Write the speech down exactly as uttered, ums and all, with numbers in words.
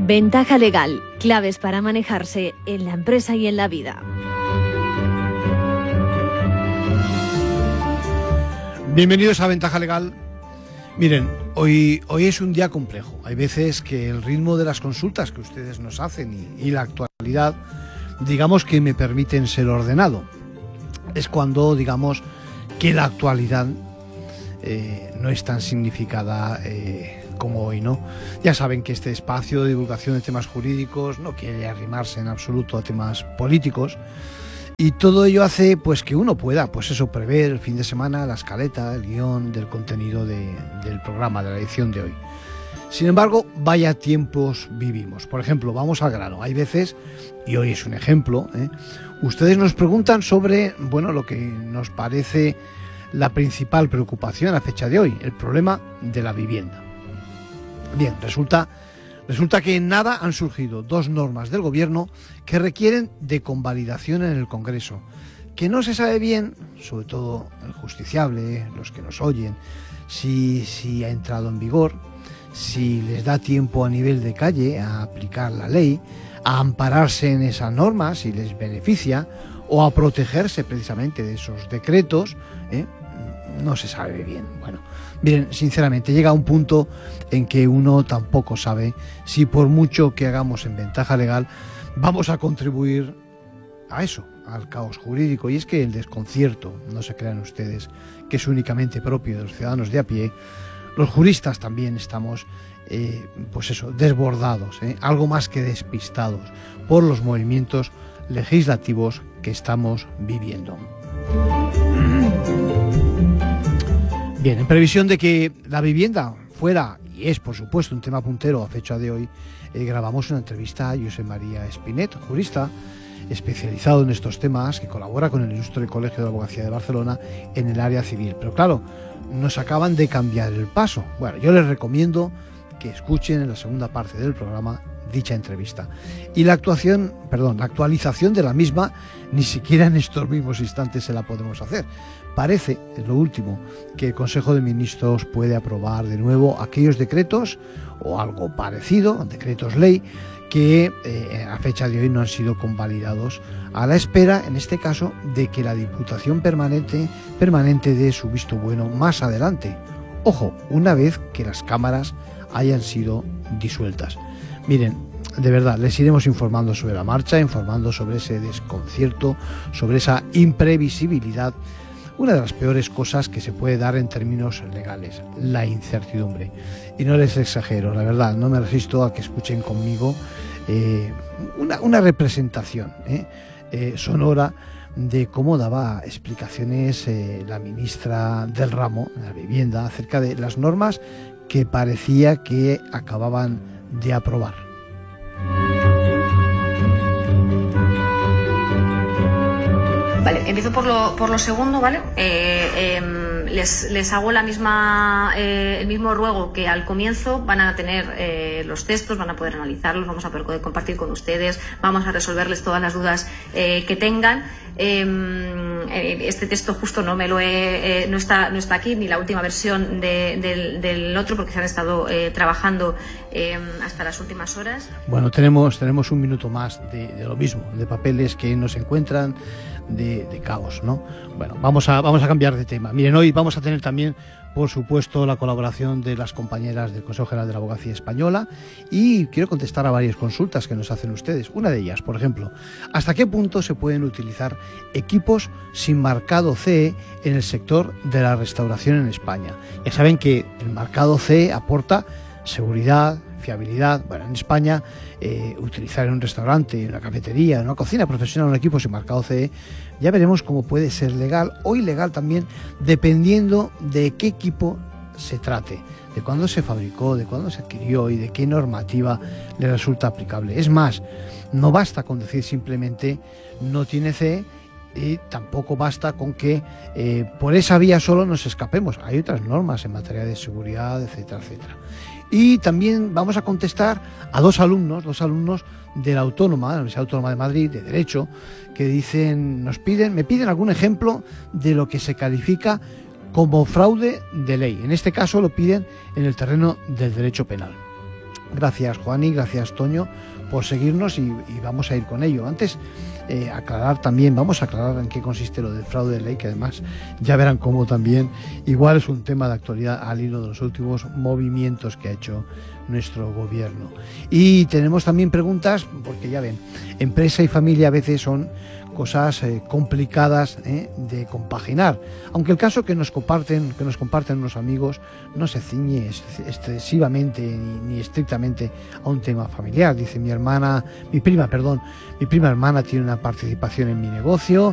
Ventaja legal, claves para manejarse en la empresa y en la vida. Bienvenidos a Ventaja Legal. Miren, hoy, hoy es un día complejo. Hay veces que el ritmo de las consultas que ustedes nos hacen y, y la actualidad, digamos que me permiten ser ordenado. Es cuando, digamos, que la actualidad eh, no es tan significada eh, como hoy, ¿no? Ya saben que este espacio de divulgación de temas jurídicos no quiere arrimarse en absoluto a temas políticos, y todo ello hace pues que uno pueda, pues eso, prever el fin de semana, la escaleta, el guión del contenido de, del programa, de la edición de hoy. Sin embargo, vaya tiempos vivimos. Por ejemplo, vamos al grano. Hay veces, y hoy es un ejemplo, ¿eh? ustedes nos preguntan sobre, bueno, lo que nos parece la principal preocupación a fecha de hoy, el problema de la vivienda. Bien, resulta, resulta que en nada han surgido dos normas del gobierno que requieren de convalidación en el Congreso, que no se sabe bien, sobre todo el justiciable, los que nos oyen, si, si ha entrado en vigor, si les da tiempo a nivel de calle a aplicar la ley, a ampararse en esas normas si les beneficia, o a protegerse precisamente de esos decretos, ¿eh? No se sabe bien. Bueno, miren, sinceramente llega un punto en que uno tampoco sabe si por mucho que hagamos en Ventaja Legal vamos a contribuir a eso, al caos jurídico. Y es que el desconcierto, no se crean ustedes que es únicamente propio de los ciudadanos de a pie. Los juristas también estamos, eh, pues eso, desbordados, ¿eh? algo más que despistados por los movimientos legislativos que estamos viviendo. Bien, en previsión de que la vivienda fuera, y es por supuesto un tema puntero a fecha de hoy, eh, grabamos una entrevista a Josep María Espinet, jurista especializado en estos temas, que colabora con el Ilustre Colegio de la Abogacía de Barcelona en el área civil. Pero claro, nos acaban de cambiar el paso. Bueno, yo les recomiendo que escuchen en la segunda parte del programa dicha entrevista. Y la actuación, perdón, la actualización de la misma, ni siquiera en estos mismos instantes se la podemos hacer. Parece, es lo último, que el Consejo de Ministros puede aprobar de nuevo aquellos decretos o algo parecido, decretos ley, que eh, a fecha de hoy no han sido convalidados, a la espera, en este caso, de que la Diputación permanente, permanente dé su visto bueno más adelante. Ojo, una vez que las cámaras hayan sido disueltas. Miren, de verdad, les iremos informando sobre la marcha, informando sobre ese desconcierto, sobre esa imprevisibilidad. Una de las peores cosas que se puede dar en términos legales, la incertidumbre. Y no les exagero, la verdad, no me resisto a que escuchen conmigo eh, una, una representación eh, eh, sonora de cómo daba explicaciones eh, la ministra del ramo, de la vivienda, acerca de las normas que parecía que acababan de aprobar. Vale, empiezo por lo, por lo segundo, ¿vale? Eh, eh, les, les hago la misma, eh, el mismo ruego que al comienzo. Van a tener eh, los textos, van a poder analizarlos, vamos a poder compartir con ustedes, vamos a resolverles todas las dudas eh, que tengan. Eh, este texto justo no me lo he, eh, no está, no está aquí, ni la última versión de, del, del otro, porque se han estado eh, trabajando eh, hasta las últimas horas. Bueno, tenemos, tenemos un minuto más de, de lo mismo, de papeles que no se encuentran, de, de caos, ¿no? Bueno, vamos a, vamos a cambiar de tema. Miren, hoy vamos a tener también, por supuesto, la colaboración de las compañeras del Consejo General de la Abogacía Española, y quiero contestar a varias consultas que nos hacen ustedes. Una de ellas, por ejemplo, ¿hasta qué punto se pueden utilizar equipos sin marcado C E en el sector de la restauración en España? Ya saben que el marcado C E aporta seguridad, fiabilidad. Bueno, en España eh, utilizar en un restaurante, en una cafetería, en una cocina profesional un equipo sin marcado C E, ya veremos cómo puede ser legal o ilegal también, dependiendo de qué equipo se trate, de cuándo se fabricó, de cuándo se adquirió y de qué normativa le resulta aplicable. Es más, no basta con decir simplemente no tiene C E, y tampoco basta con que eh, por esa vía solo nos escapemos. Hay otras normas en materia de seguridad, etcétera, etcétera. Y también vamos a contestar a dos alumnos, dos alumnos de la Autónoma, de la Universidad Autónoma de Madrid, de Derecho, que dicen, nos piden, me piden algún ejemplo de lo que se califica como fraude de ley. En este caso lo piden en el terreno del derecho penal. Gracias, Juani, gracias, Toño, por seguirnos y, y vamos a ir con ello. Antes, eh, aclarar también, vamos a aclarar en qué consiste lo del fraude de ley, que además ya verán cómo también igual es un tema de actualidad al hilo de los últimos movimientos que ha hecho nuestro gobierno. Y tenemos también preguntas, porque ya ven, empresa y familia a veces son cosas eh, complicadas eh, de compaginar, aunque el caso que nos comparten que nos comparten unos amigos no se ciñe excesivamente ni, ni estrictamente a un tema familiar. Dice mi hermana, mi prima, perdón, mi prima hermana tiene una participación en mi negocio